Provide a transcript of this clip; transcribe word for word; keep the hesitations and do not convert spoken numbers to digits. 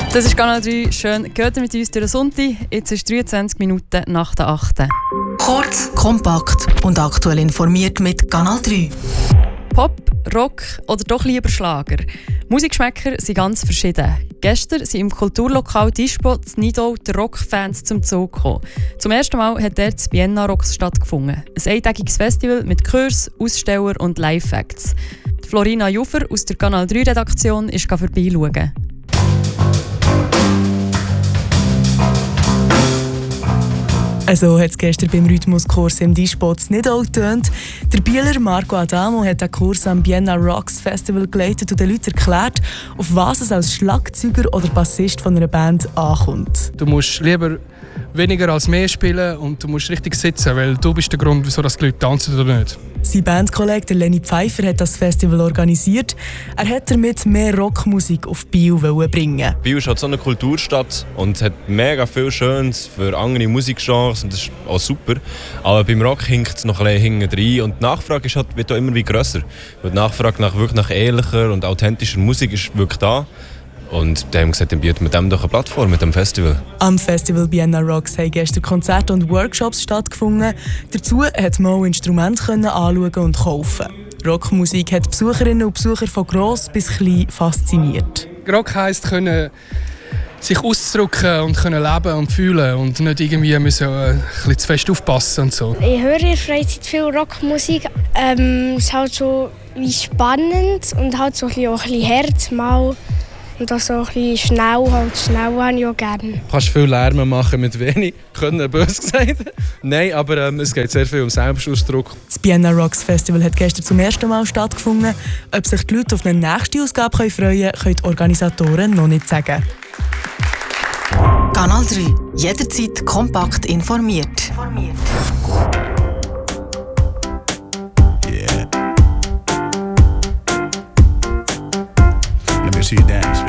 Das ist Kanal drei. Schön, geht ihr mit uns durch den Sonntag. Jetzt ist dreiundzwanzig Minuten nach der achten. Kurz, kompakt und aktuell informiert mit Kanal drei. Pop, Rock oder doch lieber Schlager? Musikgeschmäcker sind ganz verschieden. Gestern sind im Kulturlokal Dispo in Nidau die Rockfans zum Zug gekommen. Zum ersten Mal hat dort das Vienna Rocks stattgefunden. Ein eintägiges Festival mit Kurs, Aussteller und Live-Acts. Florina Jufer aus der Kanal drei Redaktion ist vorbeischauen. Also hat es gestern beim Rhythmuskurs im Dispo nicht auch getönt. Der Bieler Marco Adamo hat den Kurs am Vienna Rocks Festival geleitet und den Leuten erklärt, auf was es als Schlagzeuger oder Bassist von einer Band ankommt. Du musst lieber weniger als mehr spielen und du musst richtig sitzen, weil du bist der Grund, wieso die Leute tanzen oder nicht. Sein Bandkollege Lenny Pfeiffer hat das Festival organisiert. Er hat damit mehr Rockmusik auf Biel bringen. Biel ist halt so eine Kulturstadt und hat mega viel Schönes für andere Musikgenres und das ist auch super. Aber beim Rock hinkt es noch ein bisschen hinten rein und die Nachfrage ist halt, wird auch immer wie grösser. Die Nachfrage nach, wirklich nach ehrlicher und authentischer Musik ist wirklich da. Und die haben gesagt, dann bieten wir dem doch eine Plattform mit dem Festival. Am Festival Vienna Rocks haben gestern Konzerte und Workshops stattgefunden. Dazu konnte man auch Instrumente anschauen und kaufen. Rockmusik hat Besucherinnen und Besucher von gross bis klein fasziniert. Rock heisst, können sich auszudrücken und können leben und fühlen und nicht irgendwie müssen äh, ein bisschen zu fest aufpassen und so. Ich höre in der Freizeit viel Rockmusik. Ähm, es ist halt so wie spannend und halt so ein bisschen, auch ein bisschen Herz mal. Und das so ein bisschen schnell, halt schnell habe ich auch gerne. Du kannst viel Lärm machen mit wenig, können böse gesagt. Nein, aber ähm, es geht sehr viel um Selbstausdruck. Das Vienna Rocks Festival hat gestern zum ersten Mal stattgefunden. Ob sich die Leute auf eine nächste Ausgabe freuen können, können die Organisatoren noch nicht sagen. Kanal drei. Jederzeit kompakt informiert. Yeah. Let me see you dance.